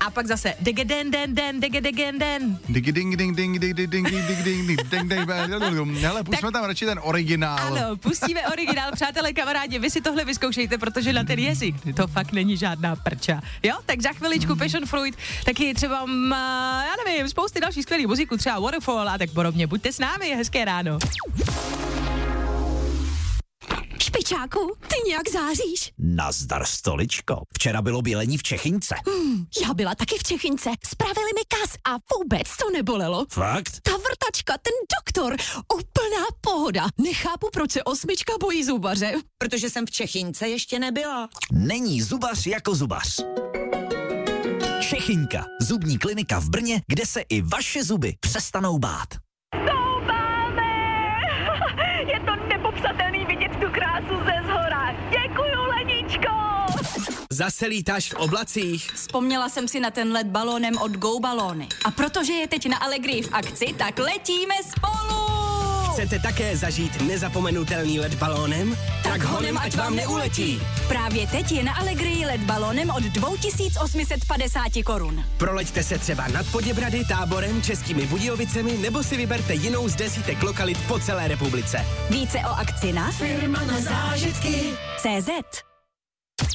a pak zase digedin den den, digedin den. Hele, pustíme tam radši ten originál. Ano, pustíme originál, přátelé, kamarádi, vy si tohle vyzkoušejte, protože na ten jazyk to fakt není žádná prča. Jo, tak za chviličku Passion Fruit, taky třeba, já nevím, spousty další skvělých muziků, třeba Waterfall a tak podobně. Buďte s námi, hezké ráno. Špičáku, ty nějak záříš. Nazdar, stoličko. Včera bylo bělení v Čechyňce. Já byla taky v Čechyňce. Spravili mi kas a vůbec to nebolelo. Fakt? Ta vrtačka, ten doktor, úplná pohoda. Nechápu, proč se 8 bojí zubaře. Protože jsem v Čechyňce ještě nebyla. Není zubař jako zubař. Čechyňka, zubní klinika v Brně, kde se i vaše zuby přestanou bát. Je to nepopsatelný vidět tu krásu ze zhora. Děkuju, Leničko! Zase lítáš v oblacích. Vzpomněla jsem si na ten let balónem od Go Balóny. A protože je teď na Allegrii v akci, tak letíme spolu! Chcete také zažít nezapomenutelný let balónem? Tak honem, ať vám neuletí. Právě teď je na Allegrii let balónem od 2850 korun. Proleďte se třeba nad Poděbrady, Táborem, Českými Budějovicemi nebo si vyberte jinou z desítek lokalit po celé republice. Více o akci na firma na zážitky CZ.